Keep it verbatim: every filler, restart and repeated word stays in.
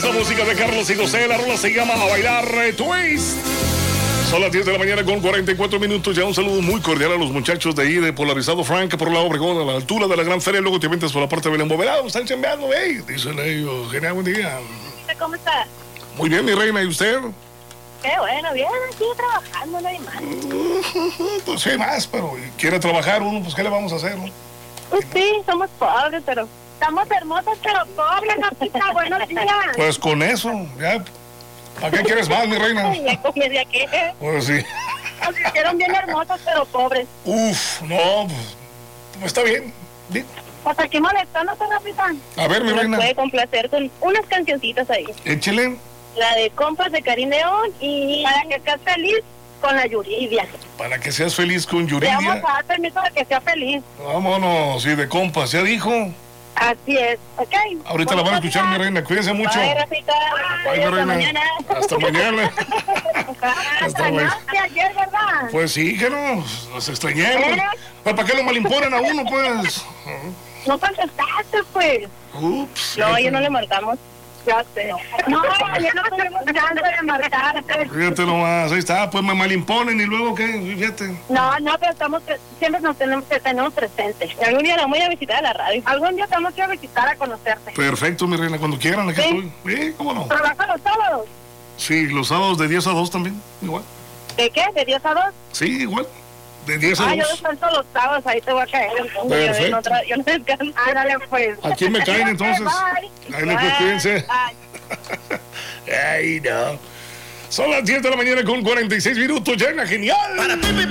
esta música de Carlos y José. La rola se llama A Bailar eh, Twist. Son las diez de la mañana con cuarenta y cuatro minutos. Ya un saludo muy cordial a los muchachos de ahí de Polarizado Frank, por la Obregón, a la altura de la Gran Feria. Luego te metes por la parte de Belén Boverado. Están chambeando, ¿eh? Dicen ellos. Genial, buen día. ¿Cómo está? Muy bien, mi reina. ¿Y usted? Qué bueno, bien, aquí trabajando, no hay más. Pues sí, más, pero quiere trabajar uno, pues ¿qué le vamos a hacer, no? Pues sí, somos pobres, pero estamos hermosos, pero pobres, Napita, buenos días. Pues con eso, ya. ¿Para qué quieres más, mi reina? ¿Ya comida qué? Pues sí. Nos hicieron bien hermosos, pero pobres. Uf, no, pues, pues está bien. Bien. Pues aquí molestándote, Napita. A ver, mi Nos reina. puede complacer con unas cancioncitas ahí. Échele. La de Compas de Karim León y para que estés feliz con la Yuridia. Para que seas feliz con Le Yuridia. vamos a dar permiso de que sea feliz. Vámonos, sí, de compas, ya dijo. Así es, ¿ok? Ahorita la van a escuchar, mi reina. Cuídense mucho. Bye, Rafita. Bye, mi Hasta reina. mañana. Hasta mañana. Hasta Hasta mañana. ayer, ¿verdad? Pues sí, que no, nos extrañemos. ¿Eh? Pues, ¿para qué lo malimponen a uno, pues? No contestaste, pues. Ups. No, ayer no le marcamos. Ya sé. No, ayer no tuvimos chance de marcarte. Fíjate nomás, ahí está, pues me malimponen y luego qué, fíjate. No, no, pero estamos, siempre nos tenemos, te tenemos presentes. Y algún día la voy a visitar a la radio. Algún día tenemos que ir a visitar a conocerte. Perfecto, mi reina, cuando quieran, aquí ¿Sí? estoy. ¿Eh? ¿Cómo no? ¿Trabajas los sábados? Sí, los sábados de diez a dos también, igual. ¿De qué? ¿De diez a dos? Sí, igual. De diez a Ah, yo dos. descanso los sábados, ahí te voy a caer. Entonces, Perfecto. Yo no, tra- yo no descanso. Ándale, pues. ¿A quién me caen entonces? Bye. Ahí les pues, cuídense. Bye. Ay, no. Son las diez de la mañana con cuarenta y seis minutos, ya en la genial. Para Pepe